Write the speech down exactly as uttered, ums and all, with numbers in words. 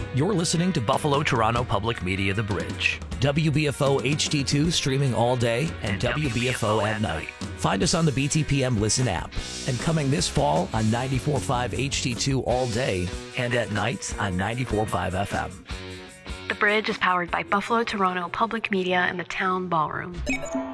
You're listening to Buffalo Toronto Public Media The Bridge. W B F O H D two streaming all day and, and W B F O at night. Find us on the B T P M Listen app. And coming this fall on ninety-four point five H D two all day and at night on ninety-four point five F M. The Bridge is powered by Buffalo Toronto Public Media and the Town Ballroom.